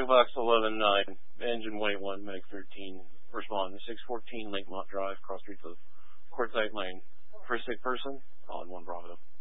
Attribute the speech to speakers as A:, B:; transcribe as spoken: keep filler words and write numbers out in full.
A: Echo Box eleven nine, engine weight one, Meg thirteen, respond to six fourteen Lakemont Drive, cross streets of Quartzsite Lane. For a sick person, on one Bravo.